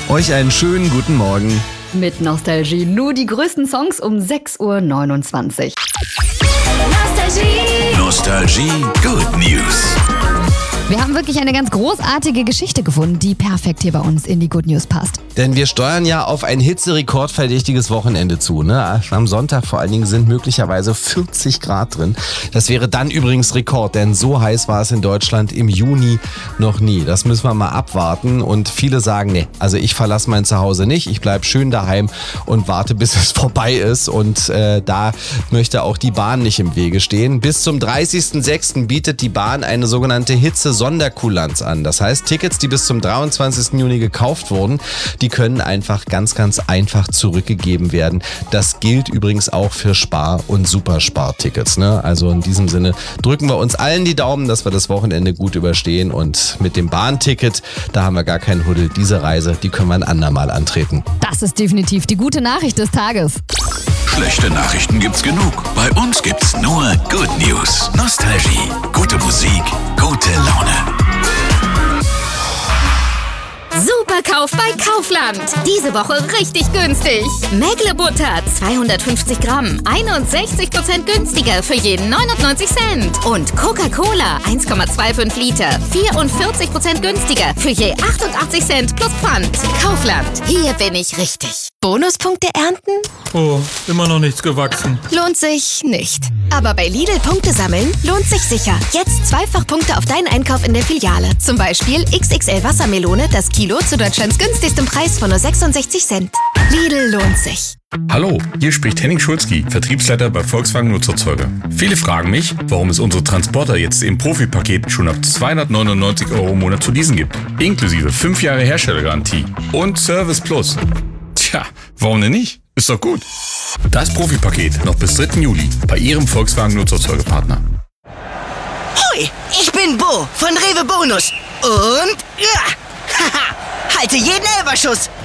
Euch einen schönen guten Morgen. Mit Nostalgie nur die größten Songs um 6:29 Uhr. Nostalgie Good News. Wir haben wirklich eine ganz großartige Geschichte gefunden, die perfekt hier bei uns in die Good News passt. Denn wir steuern ja auf ein hitzerekordverdächtiges Wochenende zu. Ne? Am Sonntag vor allen Dingen sind möglicherweise 40 Grad drin. Das wäre dann übrigens Rekord, denn so heiß war es in Deutschland im Juni noch nie. Das müssen wir mal abwarten. Und viele sagen, nee, also ich verlasse mein Zuhause nicht. Ich bleibe schön daheim und warte, bis es vorbei ist. Und da möchte auch die Bahn nicht im Wege stehen. Bis zum 30.06. bietet die Bahn eine sogenannte Hitze-Sonderkulanz an. Das heißt, Tickets, die bis zum 23. Juni gekauft wurden, die können einfach ganz einfach zurückgegeben werden. Das gilt übrigens auch für Spar- und Superspar-Tickets. Ne? Also in diesem Sinne drücken wir uns allen die Daumen, dass wir das Wochenende gut überstehen. Und mit dem Bahnticket, da haben wir gar keinen Huddel. Diese Reise, die können wir ein andermal antreten. Das ist definitiv die gute Nachricht des Tages. Schlechte Nachrichten gibt's genug. Bei uns gibt's nur Good News. Nostalgie. Gute Musik. Gute Laune. Superkauf bei Kaufland. Diese Woche richtig günstig. Mägle-Butter 250 Gramm, 61% günstiger für jeden 99 Cent. Und Coca-Cola 1,25 Liter, 44% günstiger für je 88 Cent plus Pfand. Kaufland, hier bin ich richtig. Bonuspunkte ernten? Oh, immer noch nichts gewachsen. Lohnt sich nicht. Aber bei Lidl Punkte sammeln lohnt sich sicher. Jetzt zweifach Punkte auf deinen Einkauf in der Filiale. Zum Beispiel XXL Wassermelone, das Kilo zu Deutschlands günstigstem Preis von nur 66 Cent. Lidl lohnt sich. Hallo, hier spricht Henning Schulzki, Vertriebsleiter bei Volkswagen Nutzerzeuger. Viele fragen mich, warum es unsere Transporter jetzt im Profipaket schon ab 299 € im Monat zu leasen gibt. Inklusive 5 Jahre Herstellergarantie und Service Plus. Tja, warum denn nicht? Ist doch gut. Das Profipaket noch bis 3. Juli bei Ihrem Volkswagen Nutzerzeugerpartner. Hoi, ich bin Bo von Rewe Bonus. Und halte jeden Elferschuss.